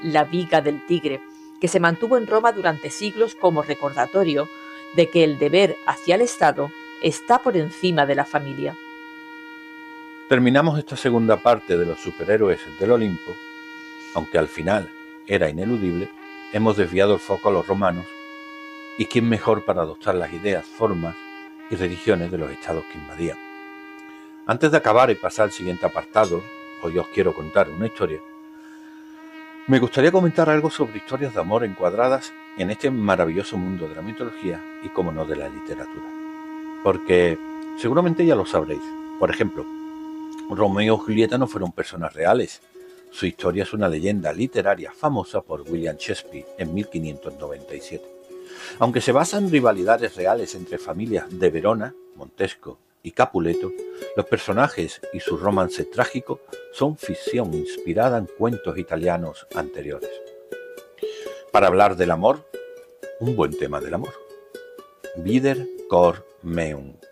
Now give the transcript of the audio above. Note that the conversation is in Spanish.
la Viga del Tigre, que se mantuvo en Roma durante siglos como recordatorio de que el deber hacia el Estado está por encima de la familia. Terminamos esta segunda parte de los superhéroes del Olimpo, aunque al final era ineludible, hemos desviado el foco a los romanos, y quién mejor para adoptar las ideas, formas y religiones de los estados que invadían. Antes de acabar y pasar al siguiente apartado, hoy os quiero contar una historia. Me gustaría comentar algo sobre historias de amor encuadradas en este maravilloso mundo de la mitología y, como no, de la literatura. Porque seguramente ya lo sabréis. Por ejemplo, Romeo y Julieta no fueron personas reales. Su historia es una leyenda literaria famosa por William Shakespeare en 1597. Aunque se basa en rivalidades reales entre familias de Verona, Montesco y Capuleto, los personajes y su romance trágico son ficción inspirada en cuentos italianos anteriores. Para hablar del amor, un buen tema del amor. Vider cor meum.